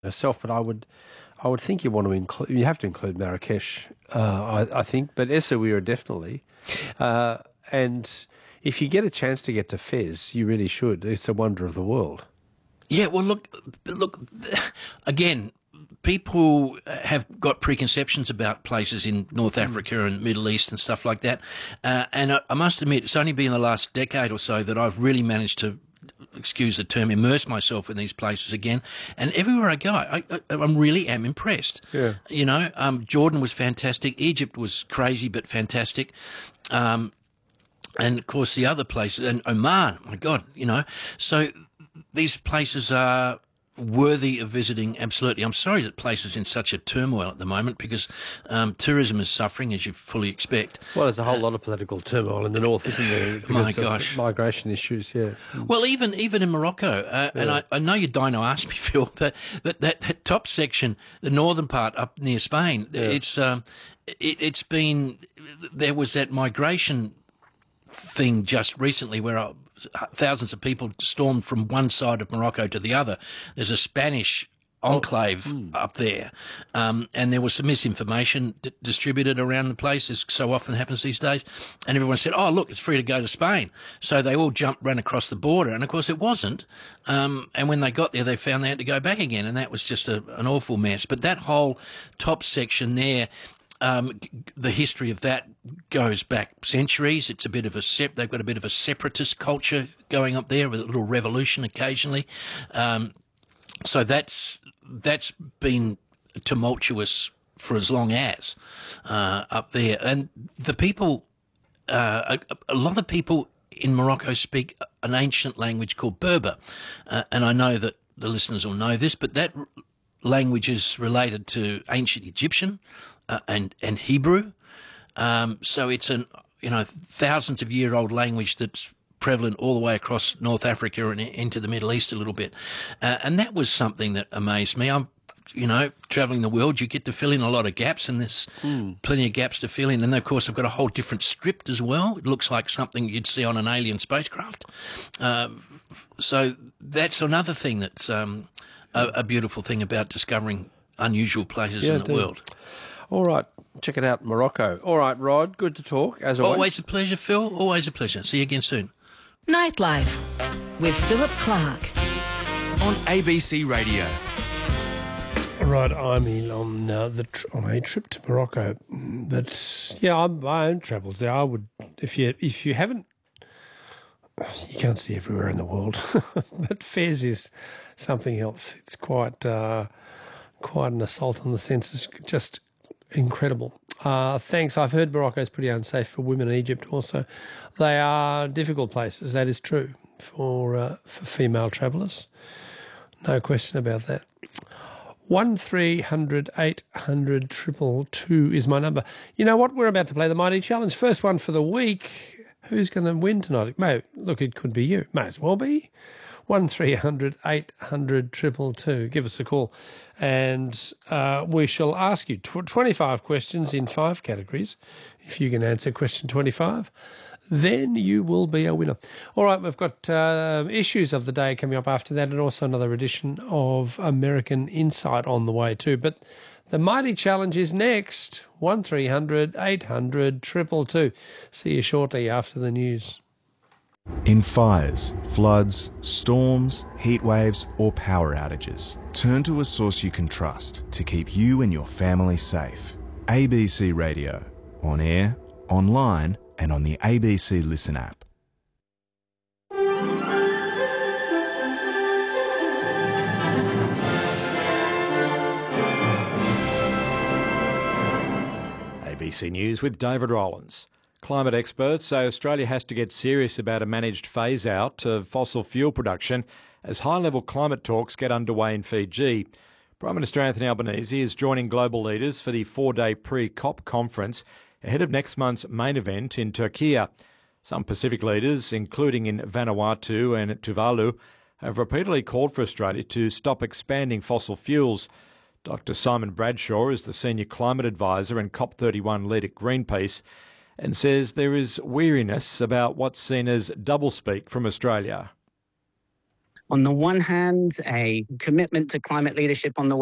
myself, but I would think you want to include. You have to include Marrakesh, I think, but Essaouira definitely. And if you get a chance to get to Fez, you really should. It's a wonder of the world. Yeah, well, look. Again, people have got preconceptions about places in North Africa and Middle East and stuff like that. And I must admit, it's only been in the last decade or so that I've really managed to, excuse the term, immerse myself in these places again. And everywhere I go, I really am impressed. Yeah. You know, Jordan was fantastic. Egypt was crazy but fantastic. And of course the other places, and Oman, my God, you know. So these places are worthy of visiting, absolutely. I'm sorry that place is in such a turmoil at the moment because tourism is suffering, as you fully expect. Well, there's a whole lot of political turmoil in the north, isn't there? My gosh. Migration issues, yeah. Well, even in Morocco, and I know you dino asked me, Phil, but that top section, the northern part up near Spain, it's been, there was that migration thing just recently where thousands of people stormed from one side of Morocco to the other. There's a Spanish enclave up there, and there was some misinformation distributed around the place, as so often happens these days, and everyone said, oh, look, it's free to go to Spain. So they all ran across the border, and of course it wasn't, and when they got there, they found they had to go back again, and that was just an awful mess. But that whole top section there, the history of that goes back centuries. It's a bit of they've got a bit of a separatist culture going up there with a little revolution occasionally. So that's been tumultuous for as long as up there. And the people, a lot of people in Morocco speak an ancient language called Berber. And I know that the listeners will know this, but that language is related to ancient Egyptian, and Hebrew. So it's thousands of year old language that's prevalent all the way across North Africa and into the Middle East a little bit. And that was something that amazed me. I'm, traveling the world, you get to fill in a lot of gaps, and there's plenty of gaps to fill in. And of course, I've got a whole different script as well. It looks like something you'd see on an alien spacecraft. So that's another thing that's a beautiful thing about discovering unusual places in the world. All right, check it out, Morocco. All right, Rod, good to talk, as always. Always a pleasure, Phil. Always a pleasure. See you again soon. Nightlife with Philip Clark on ABC Radio. All right, I'm on a trip to Morocco, but yeah, my own travels there. I would, if you haven't, you can't see everywhere in the world, but Fez is something else. It's quite an assault on the senses, just incredible. Thanks. I've heard Morocco is pretty unsafe for women. Egypt also. They are difficult places. That is true for female travellers. No question about that. 1300 800 222 is my number. You know what? We're about to play the Mighty Challenge. First one for the week. Who's going to win tonight? Look, it could be you. May as well be. 1300 800 222. Give us a call. And we shall ask you 25 questions in 5 categories. If you can answer question 25, then you will be a winner. All right, we've got issues of the day coming up after that, and also another edition of American Insight on the way too. But the Mighty Challenge is next. 1300 800 222. See you shortly after the news. In fires, floods, storms, heat waves or power outages, turn to a source you can trust to keep you and your family safe. ABC Radio. On air, online and on the ABC Listen app. ABC News with David Rowlands. Climate experts say Australia has to get serious about a managed phase-out of fossil fuel production as high-level climate talks get underway in Fiji. Prime Minister Anthony Albanese is joining global leaders for the 4-day pre-COP conference ahead of next month's main event in Turkey. Some Pacific leaders, including in Vanuatu and Tuvalu, have repeatedly called for Australia to stop expanding fossil fuels. Dr Simon Bradshaw is the Senior Climate Advisor and COP31 lead at Greenpeace, and says there is weariness about what's seen as doublespeak from Australia. On the one hand, a commitment to climate leadership on the